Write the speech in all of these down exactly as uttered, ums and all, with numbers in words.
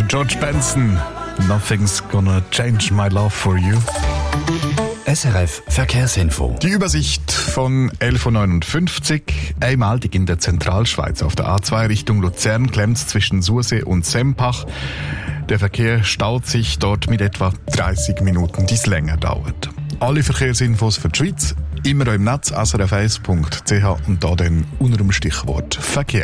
George Benson, Nothing's Gonna Change My Love For You. S R F Verkehrsinfo. Die Übersicht von elf Uhr neunundfünfzig. Eine Meldung in der Zentralschweiz. Auf der A zwei Richtung Luzern klemmt es zwischen Sursee und Sempach. Der Verkehr staut sich dort mit etwa dreißig Minuten, die es länger dauert. Alle Verkehrsinfos für die Schweiz immer im Netz s r f eins punkt c h und da dann unter dem Stichwort Verkehr.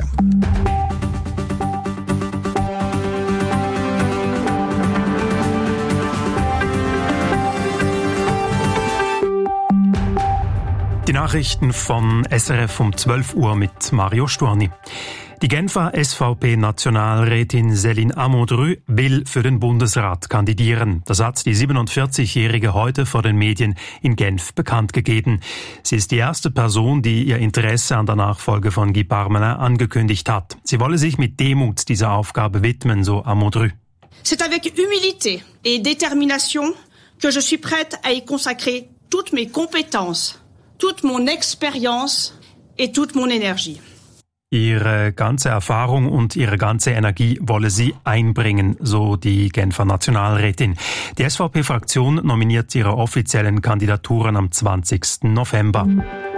Die Nachrichten von S R F um zwölf Uhr mit Mario Storni. Die Genfer S V P-Nationalrätin Céline Amondru will für den Bundesrat kandidieren. Das hat die siebenundvierzigjährige heute vor den Medien in Genf bekannt gegeben. Sie ist die erste Person, die ihr Interesse an der Nachfolge von Guy Parmelin angekündigt hat. Sie wolle sich mit Demut dieser Aufgabe widmen, so Amondru. C'est avec humilité et détermination que je suis prête à y consacrer toutes mes compétences, toute mon expérience et toute mon énergie. Ihre ganze Erfahrung und ihre ganze Energie wolle sie einbringen, so die Genfer Nationalrätin. Die S V P-Fraktion nominiert ihre offiziellen Kandidaturen am zwanzigsten November.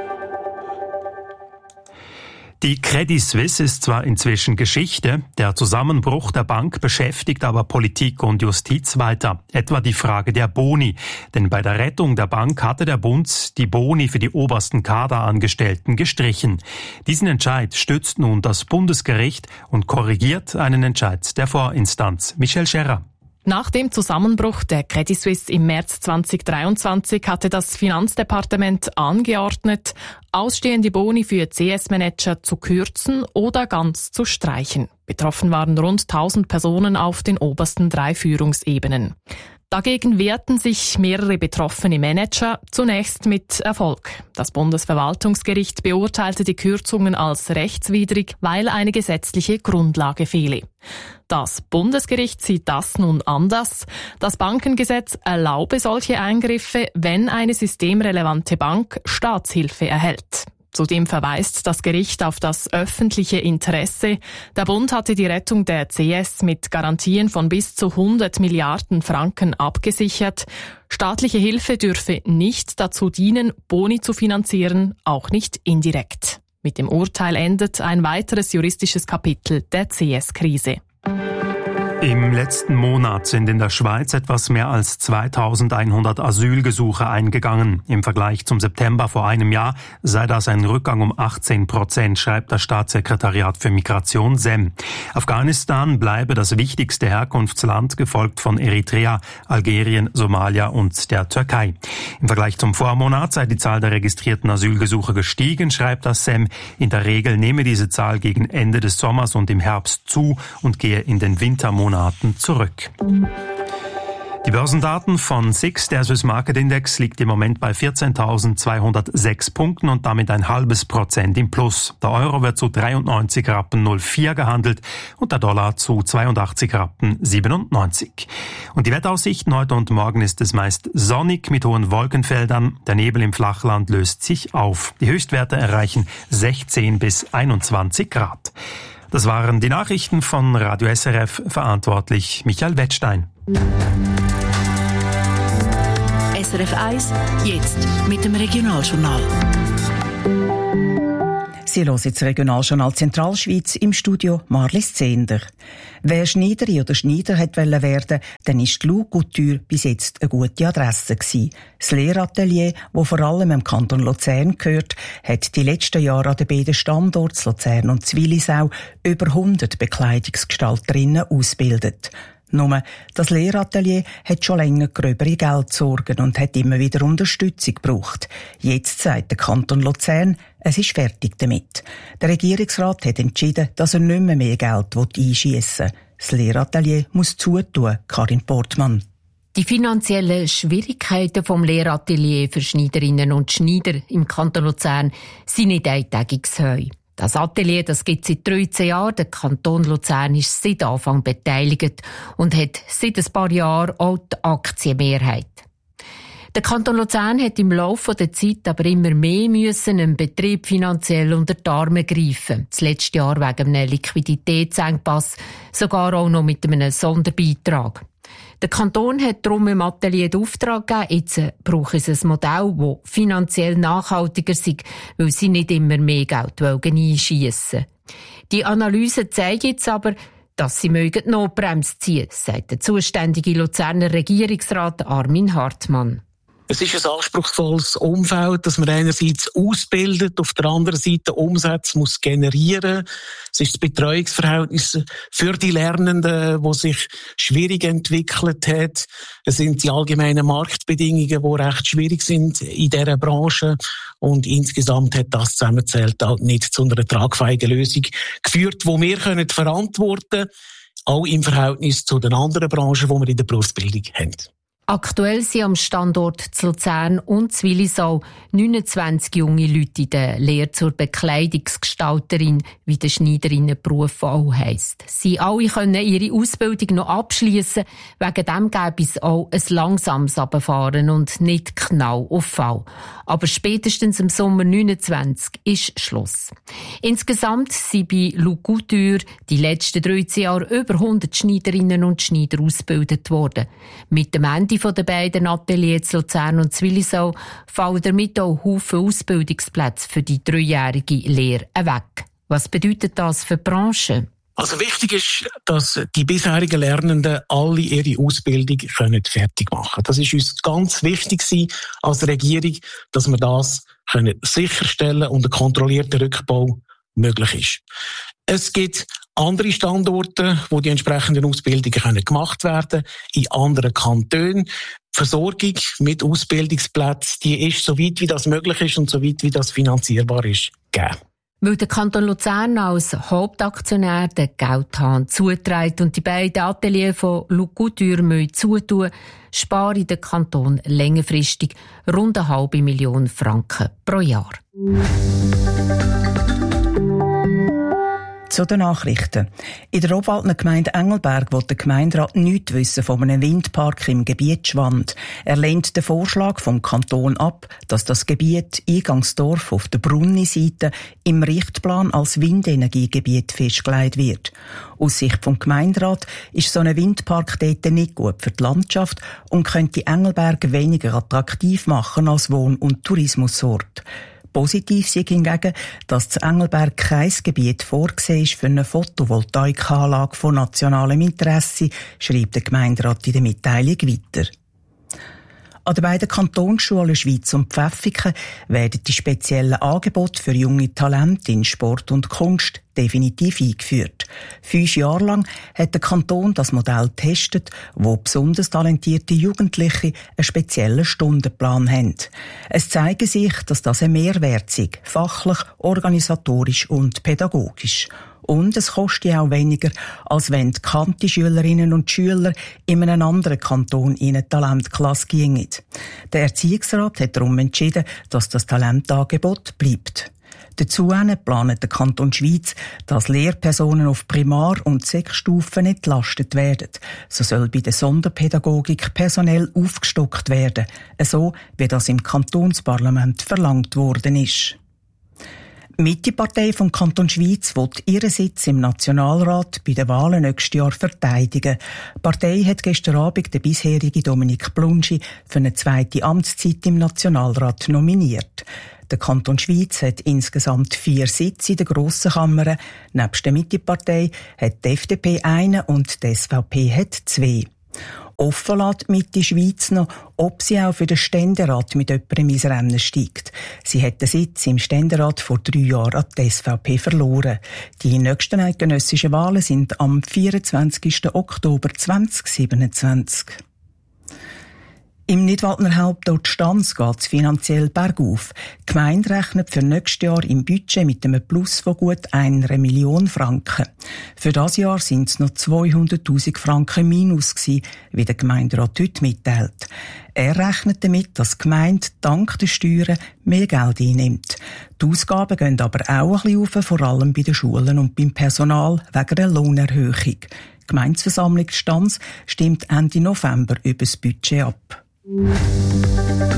Die Credit Suisse ist zwar inzwischen Geschichte, der Zusammenbruch der Bank beschäftigt aber Politik und Justiz weiter. Etwa die Frage der Boni. Denn bei der Rettung der Bank hatte der Bund die Boni für die obersten Kaderangestellten gestrichen. Diesen Entscheid stützt nun das Bundesgericht und korrigiert einen Entscheid der Vorinstanz. Michel Scherrer. Nach dem Zusammenbruch der Credit Suisse im März zweitausenddreiundzwanzig hatte das Finanzdepartement angeordnet, ausstehende Boni für C S-Manager zu kürzen oder ganz zu streichen. Betroffen waren rund tausend Personen auf den obersten drei Führungsebenen. Dagegen wehrten sich mehrere betroffene Manager, zunächst mit Erfolg. Das Bundesverwaltungsgericht beurteilte die Kürzungen als rechtswidrig, weil eine gesetzliche Grundlage fehle. Das Bundesgericht sieht das nun anders. Das Bankengesetz erlaube solche Eingriffe, wenn eine systemrelevante Bank Staatshilfe erhält. Zudem verweist das Gericht auf das öffentliche Interesse. Der Bund hatte die Rettung der C S mit Garantien von bis zu hundert Milliarden Franken abgesichert. Staatliche Hilfe dürfe nicht dazu dienen, Boni zu finanzieren, auch nicht indirekt. Mit dem Urteil endet ein weiteres juristisches Kapitel der C S-Krise. Im letzten Monat sind in der Schweiz etwas mehr als zweitausendeinhundert Asylgesuche eingegangen. Im Vergleich zum September vor einem Jahr sei das ein Rückgang um achtzehn Prozent, schreibt das Staatssekretariat für Migration S E M. Afghanistan bleibe das wichtigste Herkunftsland, gefolgt von Eritrea, Algerien, Somalia und der Türkei. Im Vergleich zum Vormonat sei die Zahl der registrierten Asylgesuche gestiegen, schreibt das S E M. In der Regel nehme diese Zahl gegen Ende des Sommers und im Herbst zu und gehe in den Wintermonaten zurück. Die Börsendaten von S I X, der Swiss Market Index, liegt im Moment bei vierzehntausendzweihundertsechs Punkten und damit ein halbes Prozent im Plus. Der Euro wird zu dreiundneunzig Rappen null vier gehandelt und der Dollar zu zweiundachtzig Rappen siebenundneunzig. Und die Wetteraussichten heute und morgen ist es meist sonnig mit hohen Wolkenfeldern. Der Nebel im Flachland löst sich auf. Die Höchstwerte erreichen sechzehn bis einundzwanzig Grad. Das waren die Nachrichten von Radio S R F, verantwortlich Michael Wettstein. S R F eins, jetzt mit dem Regionaljournal. Sie hören das Regionaljournal Zentralschweiz, im Studio Marlis Zehnder. Wer Schneiderin oder Schneider hat werden, dann ist die Lou Couture bis jetzt eine gute Adresse gewesen. Das Lehratelier, das vor allem im Kanton Luzern gehört, hat die letzten Jahre an den beiden Standorten Luzern und Zwillisau über hundert Bekleidungsgestalterinnen ausgebildet. Nur, das Lehratelier hat schon länger gröbere Geldsorgen und hat immer wieder Unterstützung gebraucht. Jetzt sagt der Kanton Luzern, es ist fertig damit. Der Regierungsrat hat entschieden, dass er nicht mehr mehr Geld einschiessen will. Das Lehratelier muss zutun, Karin Portmann. Die finanziellen Schwierigkeiten vom Lehratelier für Schneiderinnen und Schneider im Kanton Luzern sind nicht eintägiges Heu. Das Atelier, das gibt es seit dreizehn Jahren. Der Kanton Luzern ist seit Anfang beteiligt und hat seit ein paar Jahren auch die Aktienmehrheit. Der Kanton Luzern hat im Laufe der Zeit aber immer mehr müssen einen Betrieb finanziell unter die Arme greifen. Das letzte Jahr wegen einem Liquiditätsengpass, sogar auch noch mit einem Sonderbeitrag. Der Kanton hat darum im Atelier den Auftrag gegeben, jetzt brauchen sie ein Modell, das finanziell nachhaltiger ist, weil sie nicht immer mehr Geld einschiessen wollen. Die Analyse zeigt jetzt aber, dass sie die Notbremse ziehen mögen, sagt der zuständige Luzerner Regierungsrat Armin Hartmann. Es ist ein anspruchsvolles Umfeld, dass man einerseits ausbildet, auf der anderen Seite Umsätze muss generieren. Es ist das Betreuungsverhältnis für die Lernenden, das sich schwierig entwickelt hat. Es sind die allgemeinen Marktbedingungen, die recht schwierig sind in dieser Branche. Und insgesamt hat das zusammengezählt halt nicht zu einer tragfähigen Lösung geführt, die wir können verantworten können, auch im Verhältnis zu den anderen Branchen, die wir in der Berufsbildung haben. Aktuell sind am Standort zu Luzern und zu Willisau neunundzwanzig junge Leute in der Lehre zur Bekleidungsgestalterin, wie der Schneiderinnenberuf auch heisst. Sie alle können ihre Ausbildung noch abschliessen. Wegen dem gäbe es auch ein langsames Runterfahren und nicht genau auf Fall. Aber spätestens im Sommer neunundzwanzig ist Schluss. Insgesamt sind bei Loup Couture die letzten dreizehn Jahre über hundert Schneiderinnen und Schneider ausgebildet worden. Mit dem Ende von den beiden Ateliers zu Luzern und Willisau fallen damit auch Haufen Ausbildungsplätze für die dreijährige Lehre weg. Was bedeutet das für die Branche? Also wichtig ist, dass die bisherigen Lernenden alle ihre Ausbildung können fertig machen können. Das ist uns ganz wichtig als Regierung, dass wir das können sicherstellen und ein kontrollierter Rückbau möglich ist. Es gibt andere Standorte, wo die entsprechenden Ausbildungen können gemacht werden, in anderen Kantonen. Die Versorgung mit Ausbildungsplätzen, die ist, so weit wie das möglich ist und so weit wie das finanzierbar ist, gegeben. Weil der Kanton Luzern als Hauptaktionär den Geldhahn zuträgt und die beiden Ateliers von Loup Couture zutun, spare der Kanton längerfristig rund eine halbe Million Franken pro Jahr. Zu den Nachrichten. In der Obwaldner Gemeinde Engelberg will der Gemeinderat nichts wissen von einem Windpark im Gebiet Schwand. Er lehnt den Vorschlag vom Kanton ab, dass das Gebiet Eingangsdorf auf der Brunni-Seite im Richtplan als Windenergiegebiet festgelegt wird. Aus Sicht vom Gemeinderat ist so ein Windpark dort nicht gut für die Landschaft und könnte Engelberg weniger attraktiv machen als Wohn- und Tourismusort. Positiv sei hingegen, dass zu Engelberg kein Gebiet vorgesehen ist für eine Photovoltaikanlage von nationalem Interesse, schreibt der Gemeinderat in der Mitteilung weiter. An den beiden Kantonsschulen Schwyz und Pfäffiken werden die speziellen Angebote für junge Talente in Sport und Kunst definitiv eingeführt. Fünf Jahre lang hat der Kanton das Modell getestet, wo besonders talentierte Jugendliche einen speziellen Stundenplan haben. Es zeige sich, dass das ein Mehrwert ist, fachlich, organisatorisch und pädagogisch. Und es kostet auch weniger, als wenn die bekannte Schülerinnen und Schüler in einem anderen Kanton in eine Talentklasse gingen. Der Erziehungsrat hat darum entschieden, dass das Talentangebot bleibt. Dazu plant der Kanton Schwyz, dass Lehrpersonen auf Primar- und Sek-Stufen entlastet werden. So soll bei der Sonderpädagogik personell aufgestockt werden, so wie das im Kantonsparlament verlangt worden ist. Die Mitte-Partei vom Kanton Schwyz will ihren Sitz im Nationalrat bei den Wahlen nächstes Jahr verteidigen. Die Partei hat gestern Abend den bisherigen Dominik Blunschi für eine zweite Amtszeit im Nationalrat nominiert. Der Kanton Schwyz hat insgesamt vier Sitze in der Grossen Kammer. Nebst der Mitte-Partei hat die F D P einen und die S V P hat zwei. Offen lässt Mitte Schweiz noch, ob sie auch für den Ständerat mit jemandem ins Rennen steigt. Sie hat den Sitz im Ständerat vor drei Jahren an die S V P verloren. Die nächsten eidgenössischen Wahlen sind am vierundzwanzigsten Oktober zweitausendsiebenundzwanzig. Im Nidwaldner Hauptort Stanz geht es finanziell bergauf. Die Gemeinde rechnet für nächstes Jahr im Budget mit einem Plus von gut einer Million Franken. Für das Jahr sind es noch zweihunderttausend Franken Minus gewesen, wie der Gemeinderat heute mitteilt. Er rechnet damit, dass die Gemeinde dank der Steuern mehr Geld einnimmt. Die Ausgaben gehen aber auch ein bisschen rauf, vor allem bei den Schulen und beim Personal wegen der Lohnerhöhung. Die Gemeindeversammlung Stanz stimmt Ende November über das Budget ab.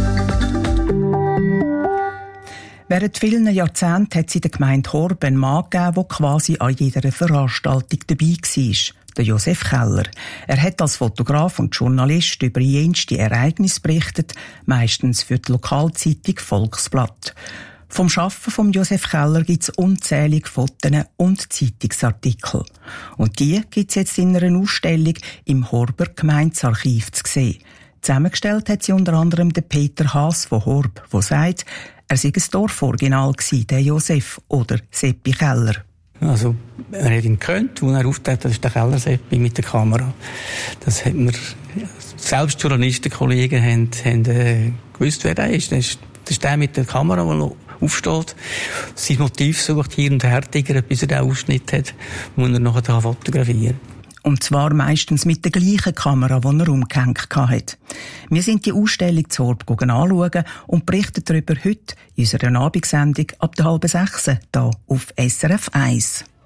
Während vielen Jahrzehnten hat es in der Gemeinde Horb einen Mann gegeben, der quasi an jeder Veranstaltung dabei war. Der Josef Keller. Er hat als Fotograf und Journalist über jenste Ereignisse berichtet, meistens für die Lokalzeitung Volksblatt. Vom Schaffen von Josef Keller gibt es unzählige Fotos und Zeitungsartikel. Und die gibt es jetzt in einer Ausstellung im Horber Gemeindearchiv zu sehen. Zusammengestellt hat sie unter anderem der Peter Haas von Horb, der sagt, er sei ein Dorforiginal gewesen, der Josef oder Seppi Keller. Also, er hat ihn gekannt, als er auftritt, das ist der Keller Seppi mit der Kamera. Das hat mir, selbst Journalistenkollegen haben, haben äh, gewusst, wer der ist. Das ist, das ist der mit der Kamera, der aufsteht, sein Motiv sucht, hier und her tigert, bis er den Ausschnitt hat, den er nachher fotografieren kann. Und zwar meistens mit der gleichen Kamera, die er umgehängt hat. Wir sind die Ausstellung zu Horb anschauen und berichten darüber heute in unserer Abendsendung ab der halben sechs hier auf S R F eins.